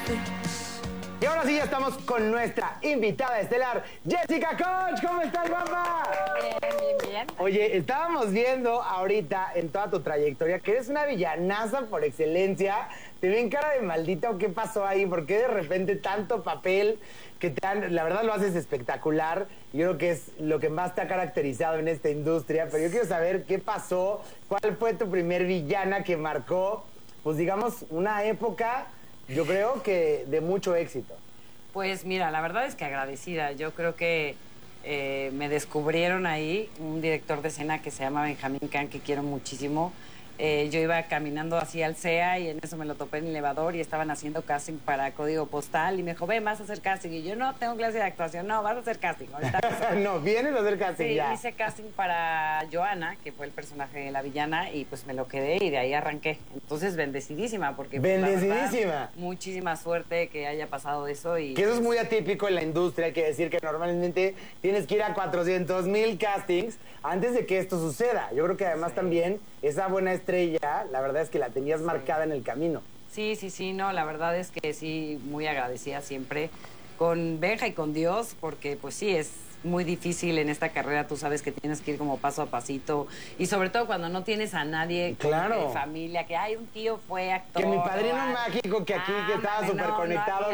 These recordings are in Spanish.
Y ahora sí ya estamos con nuestra invitada estelar, Jessica Koch. ¿Cómo estás, guapa? Bien. Oye, estábamos viendo ahorita en toda tu trayectoria que eres una villanaza por excelencia. Te ven cara de maldita. ¿Qué pasó ahí? ¿Por qué de repente tanto papel que te han... La verdad lo haces espectacular. Yo creo que es lo que más te ha caracterizado en esta industria. Pero yo quiero saber qué pasó, cuál fue tu primer villana que marcó, pues digamos, una época... Yo creo que de mucho éxito. Pues mira, la verdad es que agradecida. Yo creo que me descubrieron ahí un director de escena que se llama Benjamín Can, que quiero muchísimo. Yo iba caminando así al CEA y en eso me lo topé en el elevador y estaban haciendo casting para Código Postal y me dijo, ven, vas a hacer casting. Y yo, no, tengo clase de actuación. No, vas a hacer casting. Ahorita no, vienes a hacer casting sí, ya. hice casting para Joana, que fue el personaje de la villana, y pues me lo quedé y de ahí arranqué. Entonces, bendecidísima, porque... Bendecidísima. La verdad, muchísima suerte que haya pasado eso. Y que eso es muy atípico en la industria. Hay que decir que normalmente tienes que ir a 400,000 castings antes de que esto suceda. Yo creo que además también esa buena estrella, la verdad es que la tenías marcada en el camino. Sí, no, la verdad es que sí, muy agradecida siempre con Benja y con Dios, porque pues sí, es muy difícil en esta carrera, tú sabes que tienes que ir como paso a pasito, y sobre todo cuando no tienes a nadie claro. de familia, que hay un tío fue actor. Que mi padrino mágico, que aquí que estaba súper conectado,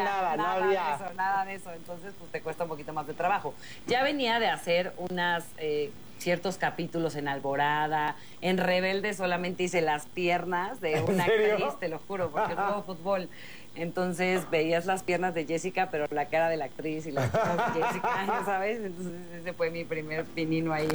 nada de eso, entonces pues te cuesta un poquito más de trabajo. Ya venía de hacer unas... ciertos capítulos en Alborada, en Rebelde solamente hice las piernas de una actriz, te lo juro, porque juego fútbol. Entonces veías las piernas de Jessica, pero la cara de la actriz y las piernas de Jessica, ¿ya sabes? Entonces ese fue mi primer pinino ahí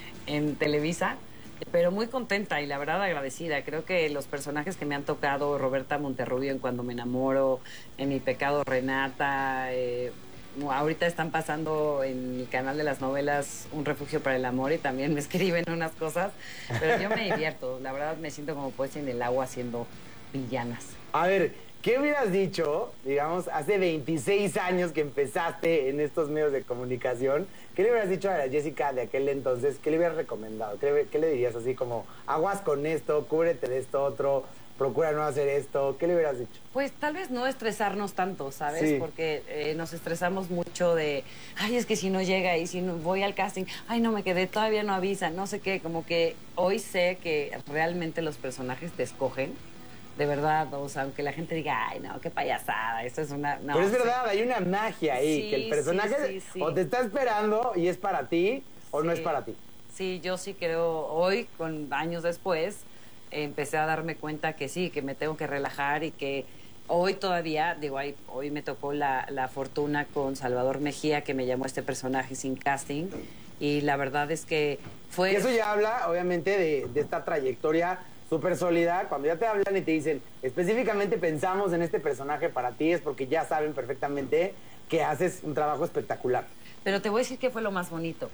en Televisa. Pero muy contenta y la verdad agradecida. Creo que los personajes que me han tocado, Roberta Monterrubio en Cuando me enamoro, en Mi pecado Renata... ahorita están pasando en el canal de las novelas Un refugio para el amor y también me escriben unas cosas, pero yo me divierto, la verdad me siento como pues en el agua haciendo villanas. A ver, ¿qué hubieras dicho, digamos, hace 26 años que empezaste en estos medios de comunicación? ¿Qué le hubieras dicho a la Jessica de aquel entonces? ¿Qué le hubieras recomendado? ¿Qué le dirías así como, aguas con esto, cúbrete de esto otro, procura no hacer esto? ¿Qué le hubieras dicho? Pues tal vez no estresarnos tanto, ¿sabes? Sí. Porque nos estresamos mucho de, ay, es que si no llega y si no voy al casting, ay, no me quedé, todavía no avisan, no sé qué. Como que hoy sé que realmente los personajes te escogen, de verdad. O sea, aunque la gente diga, ay, no, qué payasada, esto es una... No, pero es verdad, hay una magia ahí, sí, que el personaje o te está esperando y es para ti, o no es para ti. Sí, yo sí creo, hoy, con años después, empecé a darme cuenta que sí, que me tengo que relajar y que hoy todavía, digo, hoy me tocó la fortuna con Salvador Mejía, que me llamó este personaje sin casting, y la verdad es que fue... Y eso ya habla, obviamente, de esta trayectoria súper sólida. Cuando ya te hablan y te dicen, específicamente pensamos en este personaje para ti, es porque ya saben perfectamente que haces un trabajo espectacular. Pero te voy a decir que fue lo más bonito.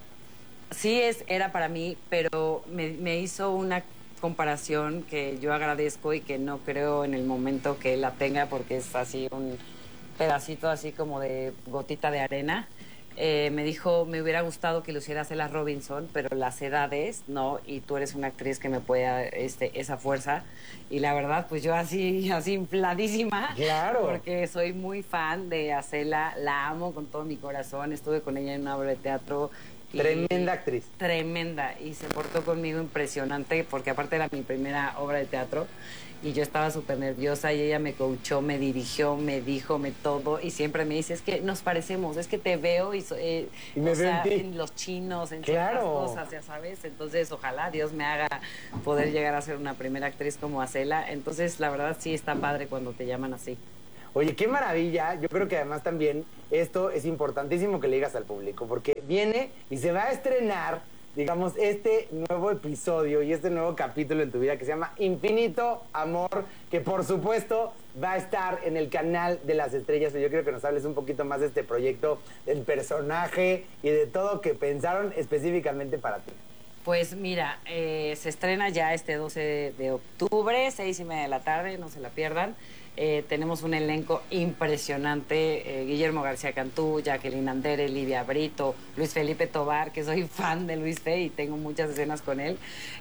Sí era para mí, pero me hizo una comparación que yo agradezco y que no creo en el momento que la tenga, porque es así un pedacito así como de gotita de arena. Me dijo, me hubiera gustado que lo hiciera Cela Robinson, pero las edades, no, y tú eres una actriz que me puede dar esa fuerza. Y la verdad, pues yo así infladísima. Claro. Porque soy muy fan de Cela, la amo con todo mi corazón, estuve con ella en una obra de teatro. Tremenda actriz. Tremenda, y se portó conmigo impresionante, porque aparte era mi primera obra de teatro, y yo estaba súper nerviosa, y ella me coachó, me dirigió, me dijo, todo, y siempre me dice, es que nos parecemos, es que te veo, y me o sea, veo en los chinos, en claro. ciertas cosas, ya sabes. Entonces, ojalá Dios me haga poder llegar a ser una primera actriz como Acela. Entonces, la verdad, sí está padre cuando te llaman así. Oye, qué maravilla. Yo creo que además también esto es importantísimo que le digas al público, porque viene y se va a estrenar, digamos, este nuevo episodio y este nuevo capítulo en tu vida que se llama Infinito Amor, que por supuesto va a estar en el canal de las estrellas. Yo quiero que nos hables un poquito más de este proyecto, del personaje y de todo que pensaron específicamente para ti. Pues mira, se estrena ya este 12 de octubre, 6:30 de la tarde, no se la pierdan. Tenemos un elenco impresionante, Guillermo García Cantú, Jacqueline Andere, Livia Brito, Luis Felipe Tobar, que soy fan de Luis Fe y tengo muchas escenas con él.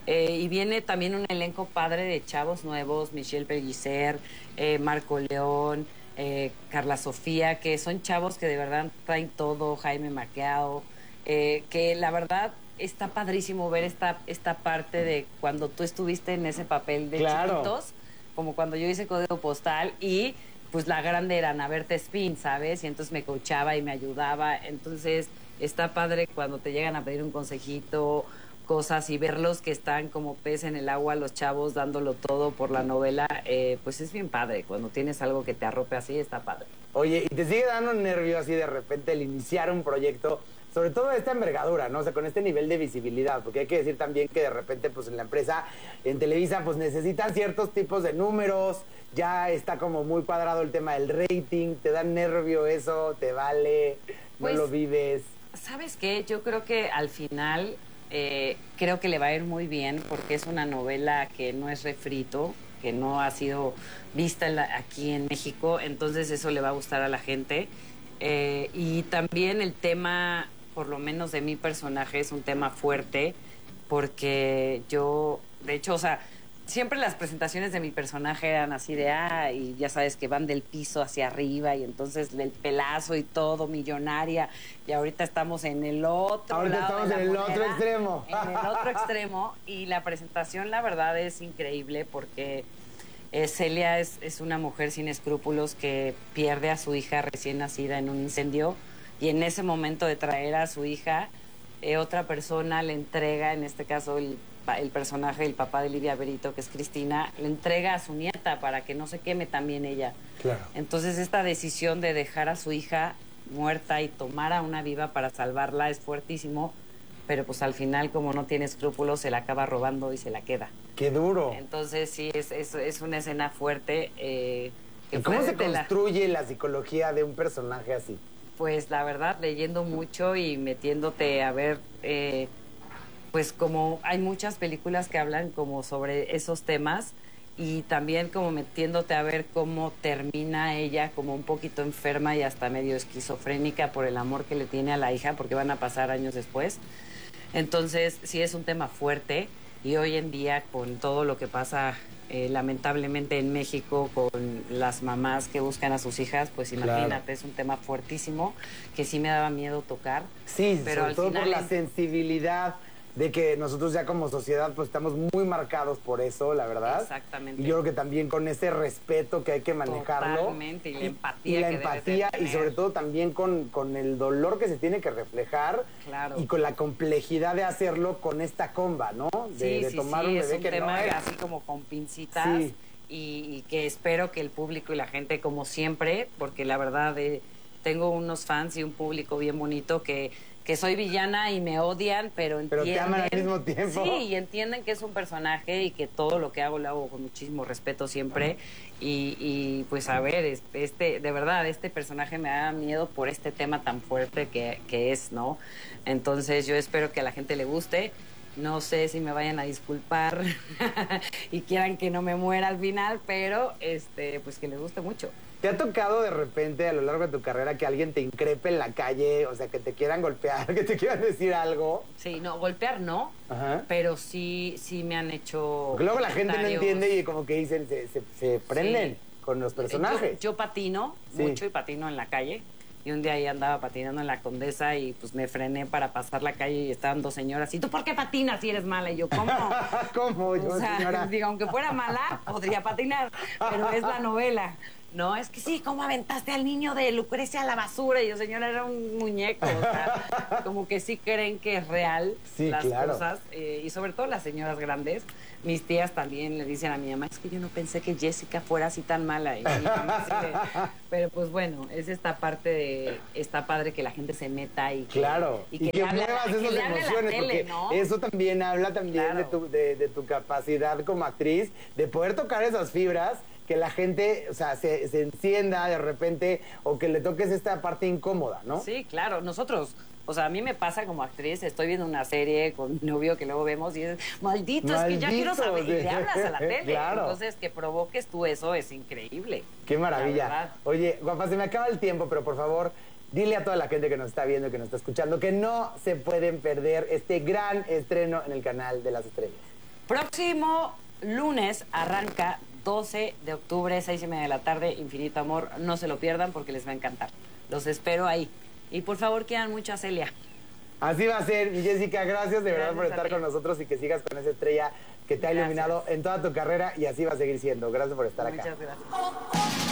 Y viene también un elenco padre de chavos nuevos, Michelle Pellicer, Marco León, Carla Sofía, que son chavos que de verdad traen todo, Jaime Maquiao, que la verdad está padrísimo ver esta parte de cuando tú estuviste en ese papel de chiquitos, como cuando yo hice Código Postal y pues la grande era Ana Berta Espín, ¿sabes? Y entonces me coachaba y me ayudaba, entonces está padre cuando te llegan a pedir un consejito, cosas y verlos que están como pez en el agua, los chavos dándolo todo por la novela, pues es bien padre. Cuando tienes algo que te arrope así, está padre. Oye, ¿y te sigue dando nervio así de repente el iniciar un proyecto? Sobre todo esta envergadura, ¿no? O sea, con este nivel de visibilidad, porque hay que decir también que de repente, pues en la empresa, en Televisa, pues necesitan ciertos tipos de números, ya está como muy cuadrado el tema del rating, ¿te da nervio eso? ¿Te vale? ¿No Pues, lo vives? ¿sabes qué? Yo creo que al final creo que le va a ir muy bien porque es una novela que no es refrito, que no ha sido vista aquí en México, entonces eso le va a gustar a la gente. Y también el tema, por lo menos de mi personaje, es un tema fuerte porque yo, de hecho, o sea, siempre las presentaciones de mi personaje eran así de, y ya sabes que van del piso hacia arriba y entonces el pelazo y todo, millonaria. Y ahorita estamos en el otro lado estamos de la en el moneda, otro extremo. En el otro extremo. Y la presentación, la verdad, es increíble porque Celia es una mujer sin escrúpulos que pierde a su hija recién nacida en un incendio y en ese momento de traer a su hija, otra persona le entrega, en este caso el personaje, el papá de Lidia Berito, que es Cristina, le entrega a su nieta para que no se queme también ella. Claro. Entonces esta decisión de dejar a su hija muerta y tomar a una viva para salvarla es fuertísimo, pero pues al final como no tiene escrúpulos se la acaba robando y se la queda. ¡Qué duro! Entonces sí, es una escena fuerte. ¿Y cómo se construye la psicología de un personaje así? Pues la verdad, leyendo mucho y metiéndote a ver, pues como hay muchas películas que hablan como sobre esos temas y también como metiéndote a ver cómo termina ella como un poquito enferma y hasta medio esquizofrénica por el amor que le tiene a la hija, porque van a pasar años después. Entonces sí es un tema fuerte y hoy en día con todo lo que pasa lamentablemente en México con las mamás que buscan a sus hijas, pues imagínate, claro. Es un tema fuertísimo que sí me daba miedo tocar. Sí, pero sobre todo por la sensibilidad de que nosotros ya como sociedad pues estamos muy marcados por eso, la verdad. Exactamente. Y yo creo que también con ese respeto que hay que manejarlo. Totalmente, y la empatía. Y la empatía y sobre todo también con el dolor que se tiene que reflejar. Claro. Y con la complejidad de hacerlo con esta comba, ¿no? De tomar un bebé es un que tema no es. así como con pincitas. Sí. Y que espero que el público y la gente, como siempre, porque la verdad tengo unos fans y un público bien bonito que soy villana y me odian, pero entienden... Pero te aman al mismo tiempo. Sí, y entienden que es un personaje y que todo lo que hago lo hago con muchísimo respeto siempre. Y pues a ver, de verdad, este personaje me da miedo por este tema tan fuerte que es, ¿no? Entonces yo espero que a la gente le guste. No sé si me vayan a disculpar y quieran que no me muera al final, pero pues que les guste mucho. ¿Te ha tocado de repente a lo largo de tu carrera que alguien te increpe en la calle, o sea, que te quieran golpear, que te quieran decir algo? Sí, no, golpear no, pero sí me han hecho... Porque luego la gente no entiende y como que dicen, se prenden con los personajes. Yo patino mucho y patino en la calle. Y un día ahí andaba patinando en la Condesa y pues me frené para pasar la calle y estaban dos señoras. ¿Y tú por qué patinas si eres mala? Y yo, ¿cómo? ¿Cómo? Yo, o sea, señora. Digo, aunque fuera mala, podría patinar, pero es la novela. No, es que sí, ¿cómo aventaste al niño de Lucrecia a la basura? Y yo, señora, era un muñeco. O sea, como que sí creen que es real las cosas. Y sobre todo las señoras grandes. Mis tías también le dicen a mi mamá, es que yo no pensé que Jessica fuera así tan mala. Y mi mamá pero pues bueno, es esta parte de, está padre que la gente se meta y que, y que muevas esas emociones, tele, porque ¿no? eso también habla también de tu capacidad como actriz, de poder tocar esas fibras, que la gente, o sea, se encienda de repente o que le toques esta parte incómoda, ¿no? Sí, claro. Nosotros, o sea, a mí me pasa como actriz, estoy viendo una serie con mi novio que luego vemos y es, maldito, es que ya quiero saber, y le hablas a la tele. Claro. Entonces, que provoques tú eso es increíble. Qué maravilla. Oye, guapa, se me acaba el tiempo, pero por favor, dile a toda la gente que nos está viendo, que nos está escuchando, que no se pueden perder este gran estreno en el canal de las estrellas. Próximo lunes arranca 12 de octubre, 6:30 de la tarde, Infinito Amor. No se lo pierdan porque les va a encantar. Los espero ahí. Y por favor, quieran mucho a Celia. Así va a ser, mi Jessica, gracias de verdad Gracias por a estar ti. con nosotros y que sigas con esa estrella que te ha Gracias. iluminado en toda tu carrera y así va a seguir siendo. Gracias por estar acá. Muchas gracias.